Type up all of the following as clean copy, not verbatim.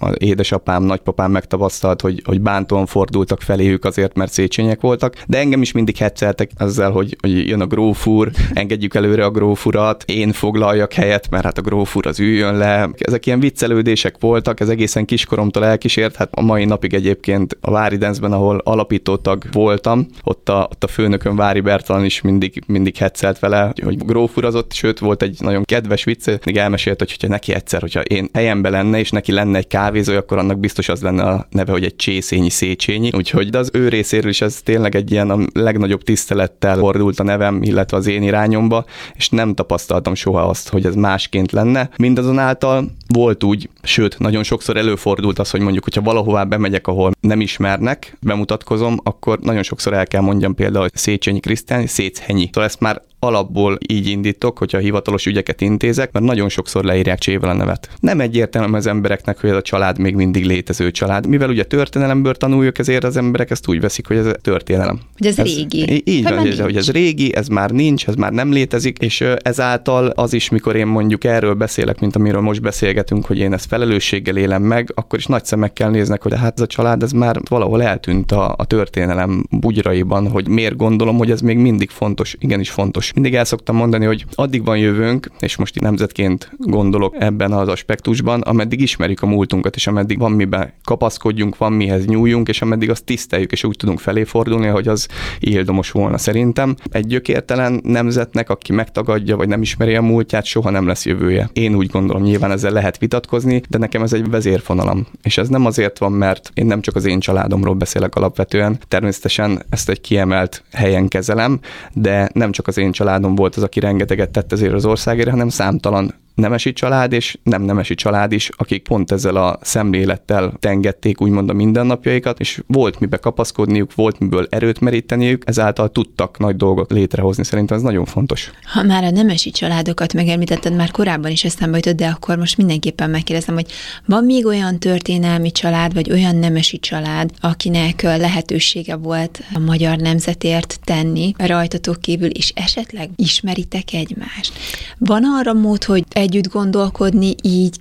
az édesapám, nagypapám megtapasztalt, hogy bántóan fordultak feléjük azért, mert Széchenyek voltak, de engem is mindig hecceltek ezzel, hogy jön a gróf úr, engedjük előre a gróf urat, én foglaljak helyet, mert hát a gróf úr az üljön le. Ezek ilyen viccelődések voltak, ez egészen kiskoromtól elkísért, hát a mai napig egyébként a Vári Dance-ben, ahol alapítótag voltam, ott a főnökön Vári Bertalan is mindig heccelt vele, hogy gróf úr az ott, sőt volt egy nagyon kedves vicc, még elmesélt, hogyha neki egyszer, hogyha én helyemben lenne, és neki lenne egy kávézója, akkor annak biztos az lenne a neve, hogy egy Csészényi Széchenyi. Úgyhogy de az ő részéről is ez tényleg egy ilyen a legnagyobb tisztelettel fordult a nevem, illetve az én irányomba, és nem tapasztaltam soha azt, hogy ez másként lenne. Mindazonáltal volt úgy, sőt, nagyon sokszor előfordult az, hogy mondjuk, hogyha valahová bemegyek, ahol nem ismernek, bemutatkozom, akkor nagyon sokszor el kell mondjam például Széchenyi Krisztián, Széchenyi. Szóval ezt már alapból így indítok, hogyha hivatalos ügyeket intézek, mert nagyon sokszor leírják csével a nevet. Nem egyértelmű az embereknek, hogy ez a család még mindig létező család. Mivel ugye történelemből tanuljuk, ezért az emberek ezt úgy veszik, hogy ez történelem. Hogy ez régi. Így van, hogy ez régi, ez már nincs, ez már nem létezik, és ezáltal az is, mikor én mondjuk erről beszélek, mint amiről most beszélgetünk, hogy én ezt felelősséggel élem meg, akkor is nagy szemekkel néznek, hogy hát ez a család, ez már valahol eltűnt a történelem bugyraiban, hogy miért gondolom, hogy ez még mindig fontos, igenis fontos. Mindig el szoktam mondani, hogy addig van jövőnk, és most nemzetként gondolok ebben az aspektusban, ameddig ismerjük a múltunkat, és ameddig van miben kapaszkodjunk, van mihez nyúljunk, és ameddig azt tiszteljük, és úgy tudunk felé fordulni, hogy az ildomos volna szerintem. Egy gyökértelen nemzetnek, aki megtagadja, vagy nem ismeri a múltját, soha nem lesz jövője. Én úgy gondolom, nyilván ezzel lehet vitatkozni, de nekem ez egy vezérfonalam. És ez nem azért van, mert én nem csak az én családomról beszélek alapvetően, természetesen ezt egy kiemelt helyen kezelem, de nem csak az én családom volt az, aki rengeteget tett ezért az országért, hanem számtalan nemesi család és nem nemesi család is, akik pont ezzel a szemlélettel tengették úgymond a mindennapjaikat, és volt mibe kapaszkodniuk, volt miből erőt meríteniük, ezáltal tudtak nagy dolgot létrehozni. Szerintem ez nagyon fontos. Ha már a nemesi családokat megemlítetted, már korábban is eszembe jutott, de akkor most mindenképpen megkérdezem, hogy van még olyan történelmi család, vagy olyan nemesi család, akinek lehetősége volt a magyar nemzetért tenni rajtatok kívül, és esetleg ismeritek egymást? Van arra mód, hogy együtt gondolkodni így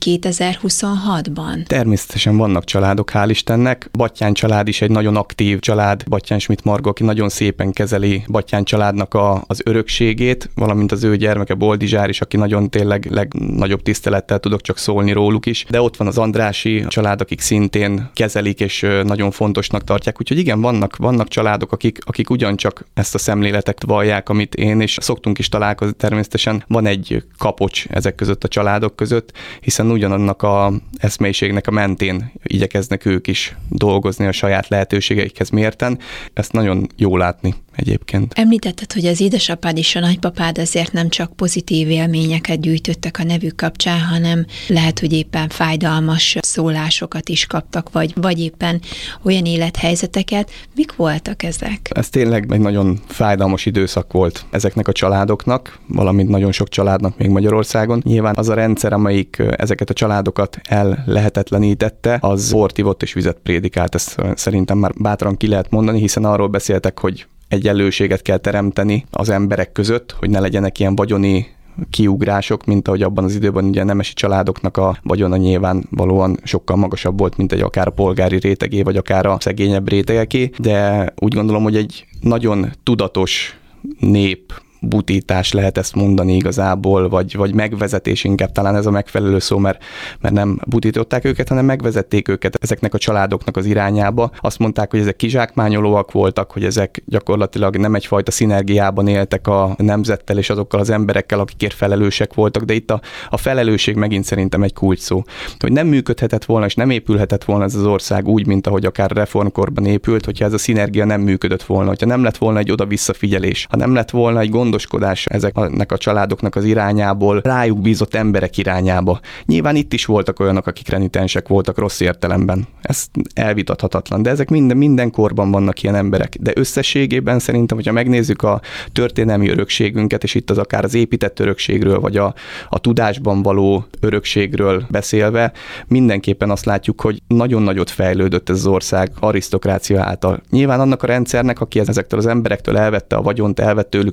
2026-ban? Természetesen vannak családok, hál' Istennek. Battyán család is egy nagyon aktív család, Battyán Schmidt Margó, aki nagyon szépen kezeli Battyán családnak az örökségét, valamint az ő gyermeke Boldizsár is, aki nagyon tényleg legnagyobb tisztelettel tudok csak szólni róluk is. De ott van az Andrássy család, akik szintén kezelik és nagyon fontosnak tartják. Úgyhogy igen, vannak családok, akik ugyancsak ezt a szemléletet vallják, amit én, és szoktunk is találkozni természetesen. Van egy kapocs ezek között a családok között, hiszen ugyanannak a eszmélyiségnek a mentén igyekeznek ők is dolgozni a saját lehetőségeikhez mérten. Ezt nagyon jó látni egyébként. Említetted, hogy az édesapád és a nagypapád azért nem csak pozitív élményeket gyűjtöttek a nevük kapcsán, hanem lehet, hogy éppen fájdalmas szólásokat is kaptak, vagy éppen olyan élethelyzeteket. Mik voltak ezek? Ez tényleg egy nagyon fájdalmas időszak volt ezeknek a családoknak, valamint nagyon sok családnak még Magyarországon. Nyilván az a rendszer, amelyik ezeket a családokat ellehetetlenítette, az bort ivott és vizet prédikált. Ezt szerintem már bátran ki lehet mondani, hiszen arról beszéltek, hogy egyenlőséget kell teremteni az emberek között, hogy ne legyenek ilyen vagyoni kiugrások, mint ahogy abban az időben ugye a nemesi családoknak a vagyona nyilvánvalóan sokkal magasabb volt, mint egy akár a polgári rétegé, vagy akár a szegényebb rétegeké, de úgy gondolom, hogy egy nagyon tudatos nép butítás lehet ezt mondani igazából, vagy megvezetés, inkább talán ez a megfelelő szó, mert nem butították őket, hanem megvezették őket ezeknek a családoknak az irányába. Azt mondták, hogy ezek kizsákmányolóak voltak, hogy ezek gyakorlatilag nem egyfajta szinergiában éltek a nemzettel és azokkal az emberekkel, akikért felelősek voltak, de itt a felelősség megint szerintem egy kulcs szó. Hogy nem működhetett volna, és nem épülhetett volna ez az ország úgy, mint ahogy akár reformkorban épült, hogyha ez a szinergia nem működött volna, hogyha nem lett volna egy oda-vissza figyelés, ha nem lett volna egy gondoskodás ezeknek a családoknak az irányából, rájuk bízott emberek irányába. Nyilván itt is voltak olyanok, akik renitensek voltak rossz értelemben. Ez elvitathatatlan, de ezek minden korban vannak ilyen emberek. De összességében szerintem, hogyha megnézzük a történelmi örökségünket, és itt az akár az épített örökségről, vagy a tudásban való örökségről beszélve, mindenképpen azt látjuk, hogy nagyon nagyot fejlődött ez az ország arisztokrácia által. Nyilván annak a rendszernek, aki ezektől az emberektől elvette a vagyont, elvett tőlük minden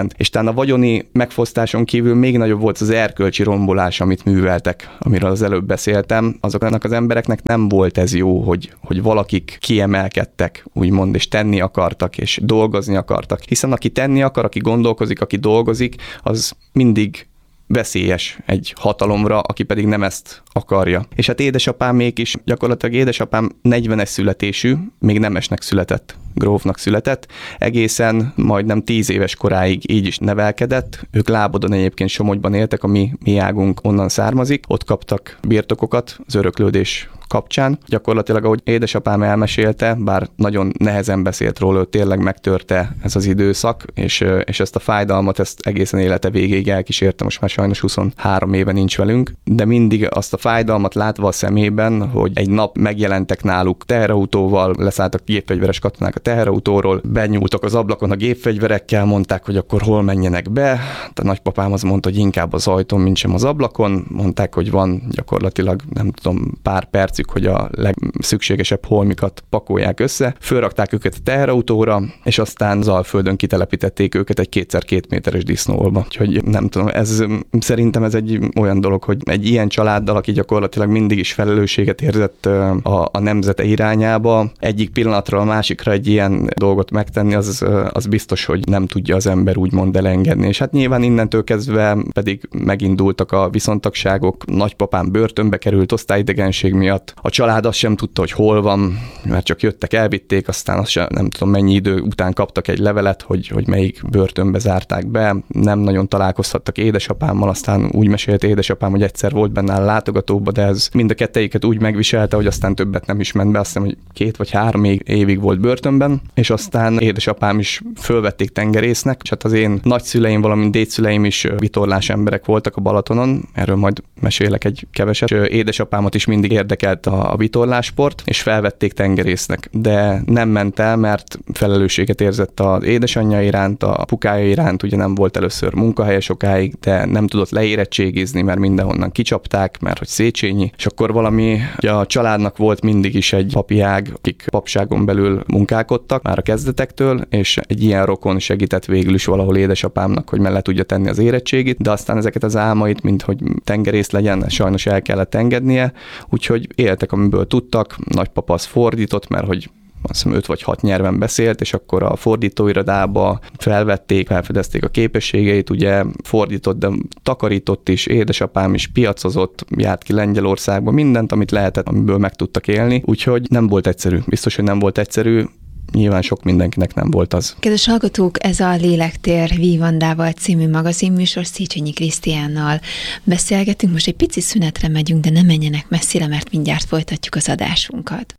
ment. És talán a vagyoni megfosztáson kívül még nagyobb volt az erkölcsi rombolás, amit műveltek, amiről az előbb beszéltem. Azoknak az embereknek nem volt ez jó, hogy valakik kiemelkedtek, úgymond, és tenni akartak, és dolgozni akartak. Hiszen aki tenni akar, aki gondolkozik, aki dolgozik, az mindig veszélyes egy hatalomra, aki pedig nem ezt akarja. És hát édesapámék is, gyakorlatilag édesapám 40-es születésű, még nemesnek született, grófnak született, egészen majdnem 10 éves koráig így is nevelkedett. Ők Lábodon egyébként Somogyban éltek, a mi águnk onnan származik, ott kaptak birtokokat az öröklődés kapcsán. Gyakorlatilag, ahogy édesapám elmesélte, bár nagyon nehezen beszélt róla, tényleg megtörte ez az időszak, és ezt a fájdalmat, ezt egészen élete végéig elkísérte, most már sajnos 23 éve nincs velünk, de mindig azt a fájdalmat látva a szemében, hogy egy nap megjelentek náluk teherautóval, leszálltak gépfegyveres katonák a teherautóról, benyúltak az ablakon a gépfegyverekkel, mondták, hogy akkor hol menjenek be. A nagypapám az mondta, hogy inkább az ajtón, mint sem az ablakon. Mondták, hogy van gyakorlatilag, nem tudom, pár percük, hogy a legszükségesebb holmikat pakolják össze. Fölrakták őket a teherautóra, és aztán Zalföldön kitelepítették őket egy 2x2 méteres disznóolba. Úgyhogy nem tudom, szerintem ez egy olyan dolog, hogy egy ilyen családdal, aki gyakorlatilag mindig is felelősséget érzett a nemzete irányába, egyik pillanatra a másikra egy ilyen dolgot megtenni, az biztos, hogy nem tudja az ember úgymond elengedni. És hát nyilván innentől kezdve pedig megindultak a viszontagságok. Nagypapám börtönbe került osztályidegenség miatt. A család azt sem tudta, hogy hol van, mert csak jöttek, elvitték, aztán azt sem, nem tudom mennyi idő után kaptak egy levelet, hogy melyik börtönbe zárták be. Nem nagyon találkozhattak édesapámmal, aztán úgy mesélt édesapám, hogy egyszer volt benne a látogatóba, de ez mind a kettejüket úgy megviselte, hogy aztán többet nem is ment be, azt hiszem, hogy 2 vagy 3 évig volt börtönben, és aztán édesapám is fölvették tengerésznek, és hát az én nagyszüleim, valamint dédszüleim is vitorlás emberek voltak a Balatonon, erről majd mesélek egy keveset. Édesapámat is mindig érdekelt a vitorlásport, és felvették tengerésznek, de nem ment el, mert felelősséget érzett az édesanyja iránt, a apukája iránt, ugye nem volt először munkahelye sokáig, de nem tudott leérettségizni, mert mindenhonnan kicsapták, mert hogy Széchenyi, és akkor valami, ugye a családnak volt mindig is egy papi ág, akik papságon belül munkálkodtak már a kezdetektől, és egy ilyen rokon segített végül is valahol édesapámnak, hogy mellé tudja tenni az érettségit, de aztán ezeket az álmait, mint hogy tengerész legyen, sajnos el kellett engednie, úgyhogy éltek, amiből tudtak. Nagypapa az fordított, mert hogy azt hiszem 5 vagy 6 nyelven beszélt, és akkor a fordítóirodába felfedezték a képességeit, ugye fordított, de takarított is, édesapám is piacozott, járt ki Lengyelországba, mindent, amit lehetett, amiből meg tudtak élni, úgyhogy nem volt egyszerű. Biztos, hogy nem volt egyszerű, nyilván sok mindenkinek nem volt az. Kedves hallgatók, ez a Lélektér Vígvandával című magazinműsor, Széchenyi Krisztiánnal beszélgetünk. Most egy pici szünetre megyünk, de ne menjenek messzire, mert mindjárt folytatjuk az adásunkat.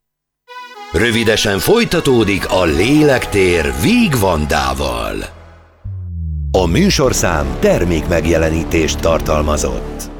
Rövidesen folytatódik a Lélektér Vígvandával. A műsorszám termék megjelenítést tartalmazott.